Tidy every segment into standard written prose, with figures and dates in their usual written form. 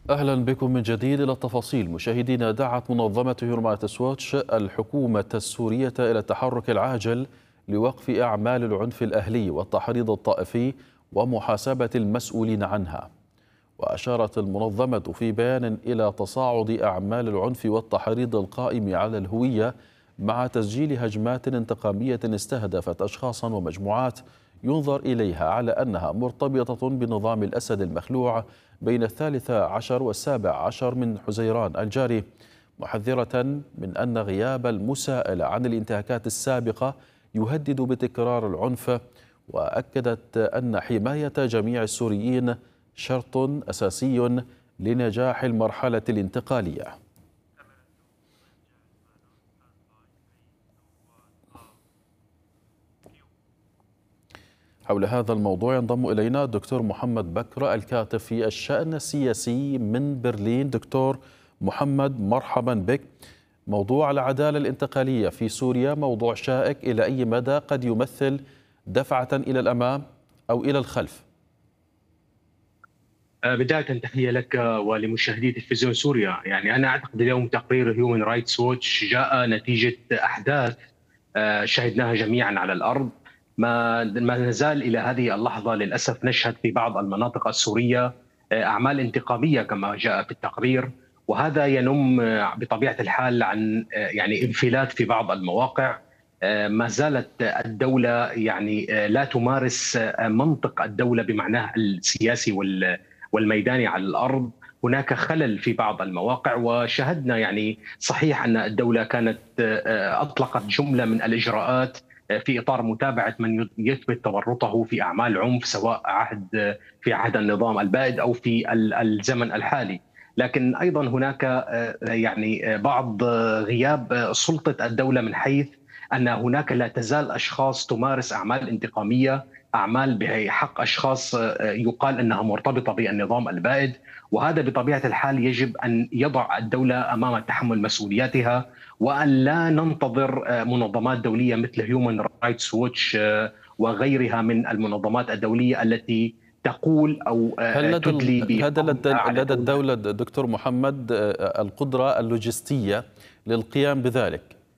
أهلا بكم من جديد إلى التفاصيل. مشاهدينا، دعت منظمة هيومن رايتس ووتش الحكومة السورية إلى التحرك العاجل لوقف أعمال العنف الأهلي والتحريض الطائفي ومحاسبة المسؤولين عنها. وأشارت المنظمة في بيان إلى تصاعد أعمال العنف والتحريض القائم على الهوية مع تسجيل هجمات انتقامية استهدفت أشخاصا ومجموعات ينظر إليها على أنها مرتبطة بنظام الأسد المخلوع بين 13 و17 من حزيران الجاري، محذرة من أن غياب المساءلة عن الانتهاكات السابقة يهدد بتكرار العنف. وأكدت أن حماية جميع السوريين شرط أساسي لنجاح المرحلة الانتقالية. حول هذا الموضوع ينضم إلينا الدكتور محمد بكر، الكاتب في الشأن السياسي من برلين. دكتور محمد، مرحبا بك. موضوع العدالة الانتقالية في سوريا موضوع شائك، إلى أي مدى قد يمثل دفعة إلى الأمام أو إلى الخلف؟ بداية تحية لك ولمشاهدي تلفزيون سوريا. يعني أنا أعتقد اليوم تقرير هيومن رايتس ووتش جاء نتيجة أحداث شهدناها جميعا على الأرض. ما نزال إلى هذه اللحظة للأسف نشهد في بعض المناطق السورية أعمال انتقامية كما جاء في التقرير، وهذا ينم بطبيعة الحال عن يعني انفلات في بعض المواقع. ما زالت الدولة يعني لا تمارس منطق الدولة بمعناه السياسي والميداني على الأرض. هناك خلل في بعض المواقع، وشهدنا يعني صحيح أن الدولة كانت أطلقت جملة من الإجراءات في إطار متابعة من يثبت تورطه في أعمال عنف، سواء في عهد النظام البائد أو في الزمن الحالي. لكن أيضا هناك يعني بعض غياب سلطة الدولة، من حيث أن هناك لا تزال أشخاص تمارس أعمال انتقامية، أعمال بحق أشخاص يقال أنها مرتبطة بالنظام البائد. وهذا بطبيعة الحال يجب أن يضع الدولة أمام تحمل مسؤولياتها، وأن لا ننتظر منظمات دولية مثل هيومن رايتس ووتش وغيرها من المنظمات الدولية التي تقول أو هل تدلي لدى الدولة دكتور محمد القدرة اللوجستية للقيام بذلك،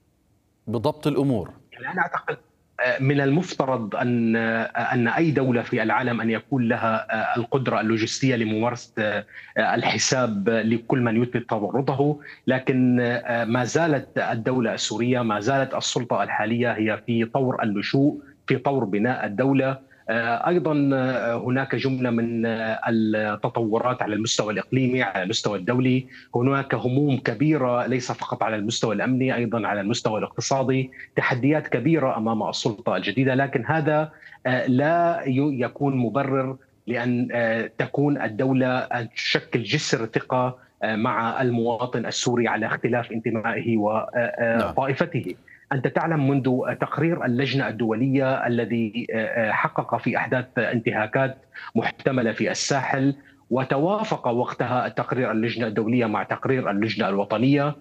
بضبط الأمور؟ يعني أنا أعتقد من المفترض أن أي دولة في العالم أن يكون لها القدرة اللوجستية لممارسة الحساب لكل من يثبت تورطه. لكن ما زالت الدولة السورية، ما زالت السلطة الحالية هي في طور اللشوء، في طور بناء الدولة. أيضا هناك جملة من التطورات على المستوى الإقليمي، على المستوى الدولي. هناك هموم كبيرة ليس فقط على المستوى الأمني، أيضا على المستوى الاقتصادي، تحديات كبيرة أمام السلطة الجديدة. لكن هذا لا يكون مبرر لأن تكون الدولة تشكل جسر ثقة مع المواطن السوري على اختلاف انتمائه نعم. وطائفته. أنت تعلم منذ تقرير اللجنة الدولية الذي حقق في أحداث انتهاكات محتملة في الساحل، وتوافق وقتها تقرير اللجنة الدولية مع تقرير اللجنة الوطنية،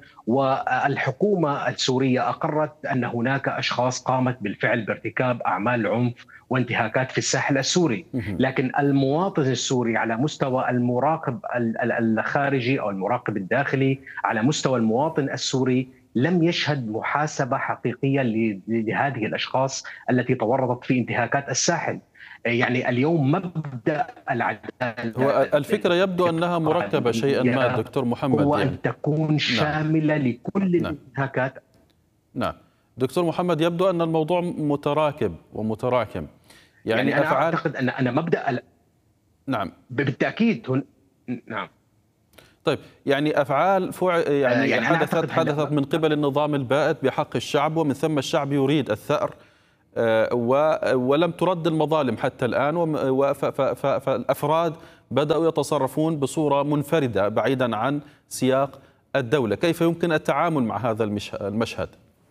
والحكومة السورية أقرت أن هناك أشخاص قامت بالفعل بارتكاب أعمال عنف وانتهاكات في الساحل السوري. لكن المواطن السوري على مستوى المراقب الخارجي أو المراقب الداخلي، على مستوى المواطن السوري، لم يشهد محاسبة حقيقية لهذه الأشخاص التي تورطت في انتهاكات الساحل. يعني اليوم مبدأ العدالة هو الفكرة يبدو أنها مركبة شيئا ما دكتور محمد، هو يعني. أن تكون نعم. شاملة لكل نعم. الانتهاكات. نعم دكتور محمد، يبدو أن الموضوع متراكب ومتراكم، يعني يعني أنا أفعال. أعتقد أن مبدأ نعم. بالتأكيد نعم. طيب، يعني أفعال يعني يعني أنا أعتقد حدثت من قبل النظام البائد بحق الشعب، ومن ثم الشعب يريد الثأر، ولم ترد المظالم حتى الآن، فالأفراد بدأوا يتصرفون بصورة منفردة بعيدا عن سياق الدولة. كيف يمكن التعامل مع هذا المشهد؟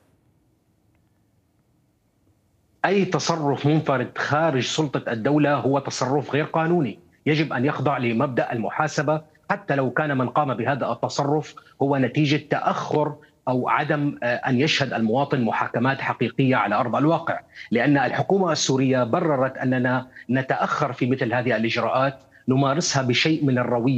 أي تصرف منفرد خارج سلطة الدولة هو تصرف غير قانوني، يجب أن يخضع لمبدأ المحاسبة، حتى لو كان من قام بهذا التصرف هو نتيجة تأخر أو عدم أن يشهد المواطن محاكمات حقيقية على أرض الواقع. لأن الحكومة السورية بررت أننا نتأخر في مثل هذه الإجراءات، نمارسها بشيء من الروية،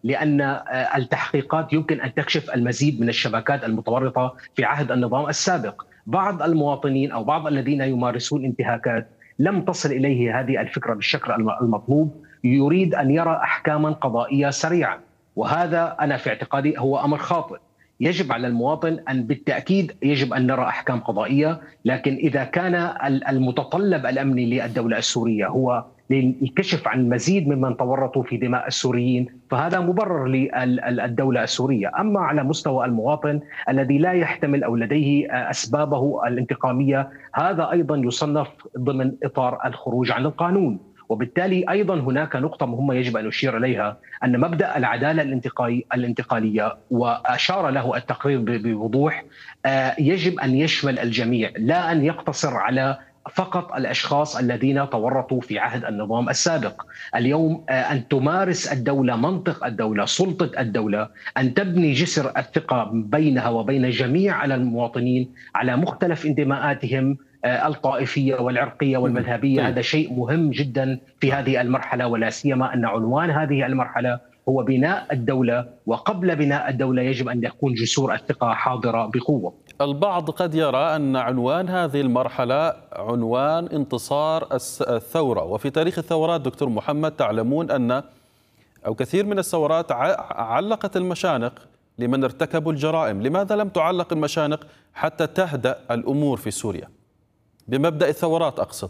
لأن التحقيقات يمكن أن تكشف المزيد من الشبكات المتورطة في عهد النظام السابق. بعض المواطنين أو بعض الذين يمارسون انتهاكات لم تصل إليه هذه الفكرة بالشكل المطلوب، يريد أن يرى أحكاما قضائية سريعة، وهذا أنا في اعتقادي هو أمر خاطئ. يجب على المواطن أن بالتأكيد يجب أن نرى أحكام قضائية، لكن إذا كان المتطلب الأمني للدولة السورية هو للكشف عن مزيد ممن تورطوا في دماء السوريين، فهذا مبرر للدولة السورية. أما على مستوى المواطن الذي لا يحتمل أو لديه أسبابه الانتقامية، هذا أيضا يصنف ضمن إطار الخروج عن القانون. وبالتالي أيضا هناك نقطة مهمة يجب أن نشير إليها، أن مبدأ العدالة الانتقالية وأشار له التقرير بوضوح يجب أن يشمل الجميع، لا أن يقتصر على فقط الأشخاص الذين تورطوا في عهد النظام السابق. اليوم أن تمارس الدولة منطق الدولة، سلطة الدولة، أن تبني جسر الثقة بينها وبين جميع المواطنين على مختلف انتماءاتهم الطائفية والعرقية والمذهبية. هذا شيء مهم جدا في هذه المرحلة، ولا سيما أن عنوان هذه المرحلة هو بناء الدولة، وقبل بناء الدولة يجب أن يكون جسور الثقة حاضرة بقوة. البعض قد يرى أن عنوان هذه المرحلة عنوان انتصار الثورة، وفي تاريخ الثورات دكتور محمد تعلمون أن أو كثير من الثورات علقت المشانق لمن ارتكبوا الجرائم. لماذا لم تعلق المشانق حتى تهدأ الأمور في سوريا بمبدأ الثورات أقصد؟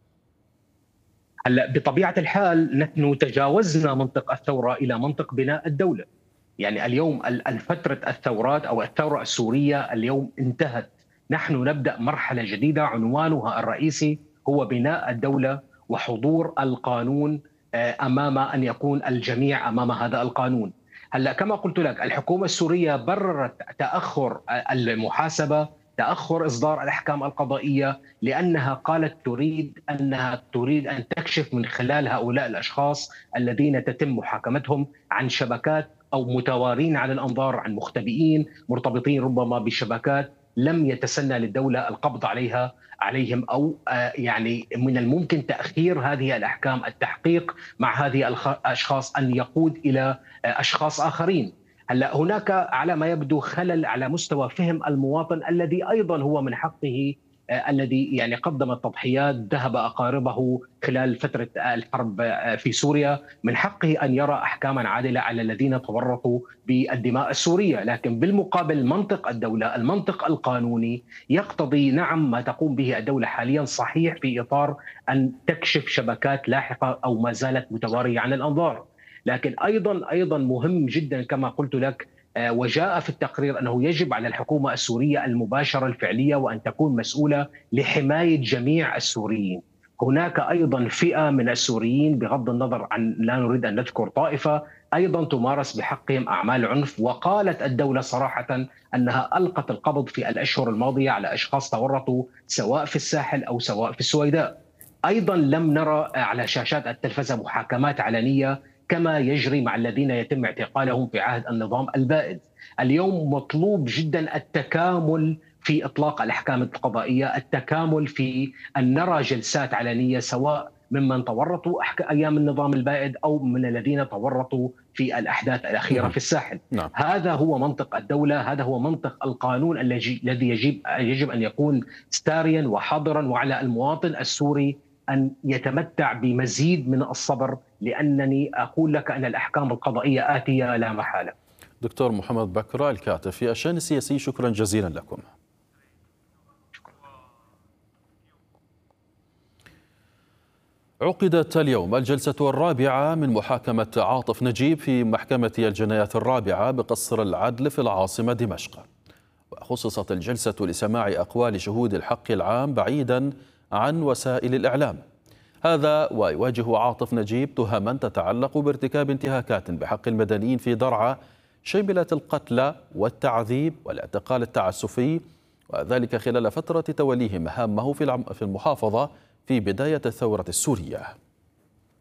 هلا بطبيعة الحال نحن تجاوزنا منطق الثورة إلى منطق بناء الدولة. يعني اليوم الفترة الثورات أو الثورة السورية اليوم انتهت. نحن نبدأ مرحلة جديدة عنوانها الرئيسي هو بناء الدولة وحضور القانون أمام أن يكون الجميع أمام هذا القانون. هلا كما قلت لك الحكومة السورية بررت تأخر المحاسبة، تأخر إصدار الأحكام القضائية، لأنها قالت تريد أن تكشف من خلال هؤلاء الأشخاص الذين تتم محاكمتهم عن شبكات أو متوارين على الأنظار، عن مختبئين مرتبطين ربما بشبكات لم يتسنى للدولة القبض عليهم، أو يعني من الممكن تأخير هذه الأحكام التحقيق مع هذه الأشخاص أن يقود إلى أشخاص آخرين. هلا هناك على ما يبدو خلل على مستوى فهم المواطن الذي أيضا هو من حقه، الذي يعني قدم التضحيات، ذهب أقاربه خلال فترة الحرب في سوريا، من حقه أن يرى أحكاما عادلة على الذين تورطوا بالدماء السورية. لكن بالمقابل منطق الدولة، المنطق القانوني يقتضي نعم ما تقوم به الدولة حاليا صحيح في إطار أن تكشف شبكات لاحقة أو ما زالت متوارية عن الأنظار، لكن أيضا مهم جدا كما قلت لك، وجاء في التقرير أنه يجب على الحكومة السورية المباشرة الفعلية وأن تكون مسؤولة لحماية جميع السوريين. هناك أيضا فئة من السوريين بغض النظر عن لا نريد أن نذكر طائفة أيضا تمارس بحقهم أعمال عنف، وقالت الدولة صراحة أنها ألقت القبض في الأشهر الماضية على أشخاص تورطوا سواء في الساحل أو سواء في السويداء. أيضا لم نرى على شاشات التلفزة محاكمات علنية كما يجري مع الذين يتم اعتقالهم في عهد النظام البائد. اليوم مطلوب جدا التكامل في إطلاق الأحكام القضائية، التكامل في أن نرى جلسات علنية سواء ممن تورطوا أيام النظام البائد أو من الذين تورطوا في الأحداث الأخيرة في الساحل. هذا هو منطق الدولة، هذا هو منطق القانون الذي يجب أن يكون ساريا وحاضرا، وعلى المواطن السوري أن يتمتع بمزيد من الصبر، لأنني أقول لك أن الأحكام القضائية آتية لا محالة. دكتور محمد بكر الكاتب في الشأن السياسي، شكرا جزيلا لكم. عقدت اليوم الجلسة الرابعة من محاكمة عاطف نجيب في محكمة الجنايات الرابعة بقصر العدل في العاصمة دمشق، وخصصت الجلسة لسماع أقوال شهود الحق العام بعيدا عن وسائل الإعلام. هذا ويواجه عاطف نجيب تهما تتعلق بارتكاب انتهاكات بحق المدنيين في درعا شملت القتل والتعذيب والاعتقال التعسفي، وذلك خلال فترة توليه مهامه في المحافظة في بداية الثورة السورية.